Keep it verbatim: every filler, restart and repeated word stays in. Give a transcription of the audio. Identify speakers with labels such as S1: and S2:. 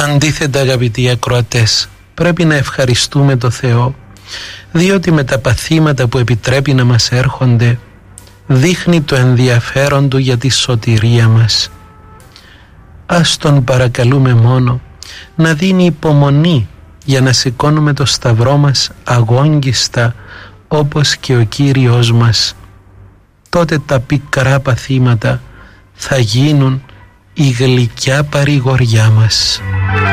S1: Αντίθετα, αγαπητοί ακροατές, πρέπει να ευχαριστούμε το Θεό, διότι με τα παθήματα που επιτρέπει να μας έρχονται δείχνει το ενδιαφέρον Του για τη σωτηρία μας. Ας Τον παρακαλούμε μόνο να δίνει υπομονή για να σηκώνουμε το σταυρό μας αγόγγιστα όπως και ο Κύριος μας. Τότε τα πικρά παθήματα θα γίνουν η γλυκιά παρηγοριά μας.